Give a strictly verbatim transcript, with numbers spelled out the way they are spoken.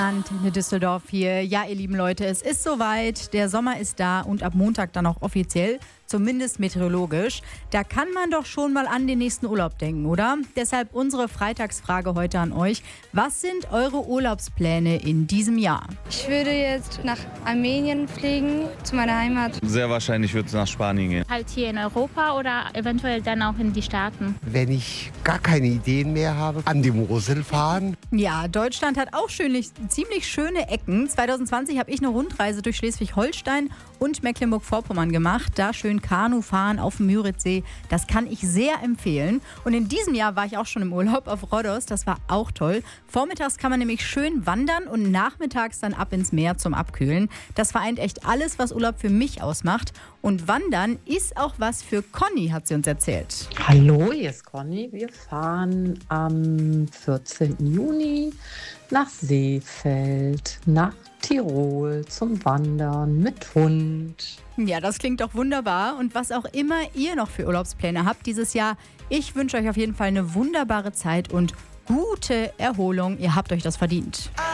Antenne Düsseldorf hier. Ja, ihr lieben Leute, es ist soweit. Der Sommer ist da und ab Montag dann auch offiziell, zumindest meteorologisch. Da kann man doch schon mal an den nächsten Urlaub denken, oder? Deshalb unsere Freitagsfrage heute an euch. Was sind eure Urlaubspläne in diesem Jahr? Ich würde jetzt nach Armenien fliegen, zu meiner Heimat. Sehr wahrscheinlich wird es nach Spanien gehen. Halt hier in Europa oder eventuell dann auch in die Staaten. Wenn ich gar keine Ideen mehr habe, an die Mosel fahren. Ja, Deutschland hat auch schön, ziemlich schöne Ecken. zwanzig zwanzig habe ich eine Rundreise durch Schleswig-Holstein und Mecklenburg-Vorpommern gemacht. Da schön Kanu fahren auf dem Müritzsee. Das kann ich sehr empfehlen. Und in diesem Jahr war ich auch schon im Urlaub auf Rhodos. Das war auch toll. Vormittags kann man nämlich schön wandern und nachmittags dann ab ins Meer zum Abkühlen. Das vereint echt alles, was Urlaub für mich ausmacht. Und Wandern ist auch was für Conny, hat sie uns erzählt. Hallo, hier ist Conny. Wir fahren am vierzehnten Juni nach Seefeld, nach Tirol zum Wandern mit Hund. Ja, das klingt doch wunderbar. Und was auch immer ihr noch für Urlaubspläne habt dieses Jahr, ich wünsche euch auf jeden Fall eine wunderbare Zeit und gute Erholung. Ihr habt euch das verdient.